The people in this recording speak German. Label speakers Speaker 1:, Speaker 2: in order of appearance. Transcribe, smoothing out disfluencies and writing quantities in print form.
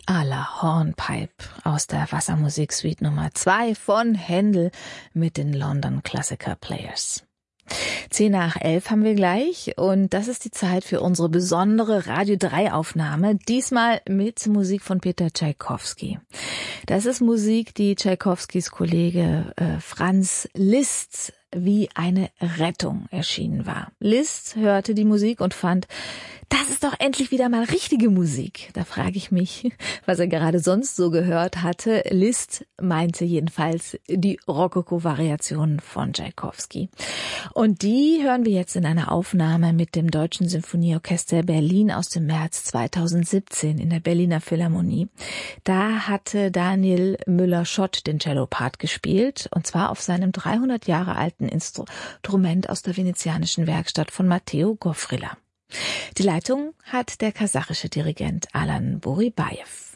Speaker 1: à la Hornpipe aus der Wassermusik-Suite Nummer 2 von Händel mit den London Classical Players. 10:11 haben wir gleich und das ist die Zeit für unsere besondere Radio 3 Aufnahme, diesmal mit Musik von Peter Tschaikowski. Das ist Musik, die Tschaikowskis Kollege Franz Liszt wie eine Rettung erschienen war. Liszt hörte die Musik und fand, das ist doch endlich wieder mal richtige Musik. Da frage ich mich, was er gerade sonst so gehört hatte. Liszt meinte jedenfalls die Rokoko-Variationen von Tschaikowski. Und die hören wir jetzt in einer Aufnahme mit dem Deutschen Sinfonieorchester Berlin aus dem März 2017 in der Berliner Philharmonie. Da hatte Daniel Müller-Schott den Cellopart gespielt, und zwar auf seinem 300 Jahre alten Instrument aus der venezianischen Werkstatt von Matteo Gofrilla. Die Leitung hat der kasachische Dirigent Alan Boribajew.